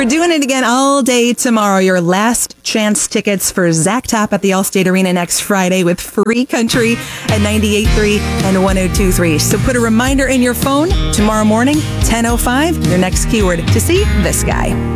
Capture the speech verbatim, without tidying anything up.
We're doing it again all day tomorrow. Your last chance tickets for Zach Top at the Allstate Arena next Friday with Free Country at ninety-eight point three and one oh two point three. So put a reminder in your phone tomorrow morning, ten oh five, your next keyword to see this guy.